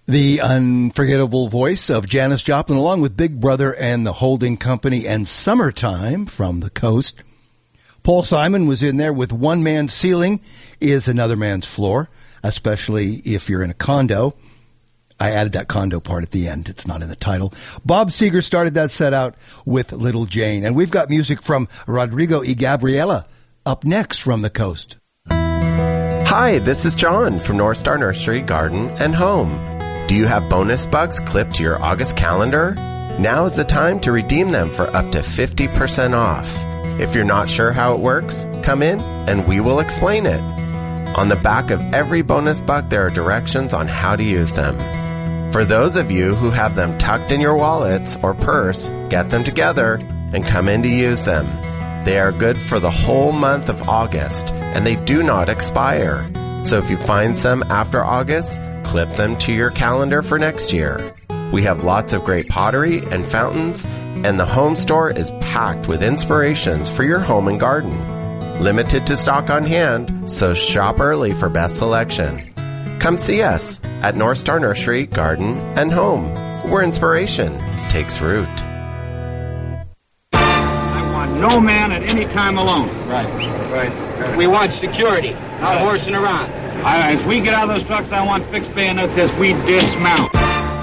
The unforgettable voice of Janis Joplin, along with Big Brother and the Holding Company and Summertime from the Coast. Paul Simon was in there with One Man's Ceiling is Another Man's Floor, especially if you're in a condo. I added that condo part at the end. It's not in the title. Bob Seger started that set out with Little Jane. And we've got music from Rodrigo y Gabriela up next from the Coast. Hi, this is John from North Star Nursery, Garden and Home. Do you have bonus bucks clipped to your August calendar? Now is the time to redeem them for up to 50% off. If you're not sure how it works, come in and we will explain it. On the back of every bonus buck, there are directions on how to use them. For those of you who have them tucked in your wallets or purse, get them together and come in to use them. They are good for the whole month of August, and they do not expire. So if you find some after August, clip them to your calendar for next year. We have lots of great pottery and fountains, and the home store is packed with inspirations for your home and garden. Limited to stock on hand, so shop early for best selection. Come see us at North Star Nursery, Garden and Home, where inspiration takes root. I want no man at any time alone. Right. We want security, not horsing around. As we get out of those trucks, I want fixed bayonets as we dismount.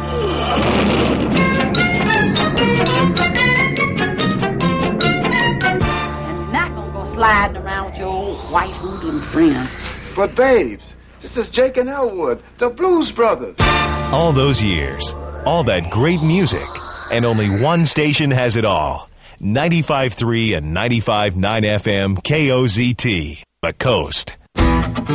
And not gonna go sliding around with your old white hoodlum friends. But babes, this is Jake and Elwood, the Blues Brothers. All those years, all that great music, and only one station has it all. 95.3 and 95.9 FM KOZT, The Coast.